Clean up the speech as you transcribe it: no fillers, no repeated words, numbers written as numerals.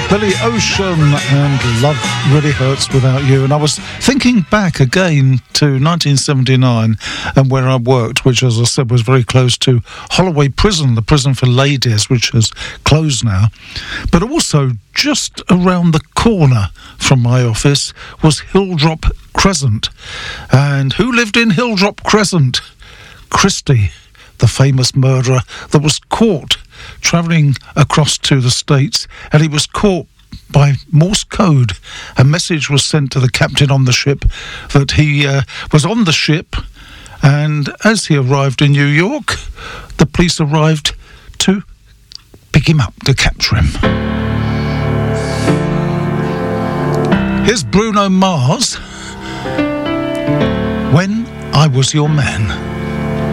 Billy Ocean and Love Really Hurts Without You. And I was thinking back again to 1979 and where I worked, which, as I said, was very close to Holloway Prison, the prison for ladies, which has closed now. But also just around the corner from my office was Hilldrop Crescent. And who lived in Hilldrop Crescent? Christie, the famous murderer that was caught travelling across to the States, and he was caught by Morse code. A message was sent to the captain on the ship that he was on the ship, and as he arrived in New York, the police arrived to pick him up, to capture him. Here's Bruno Mars, When I Was Your Man.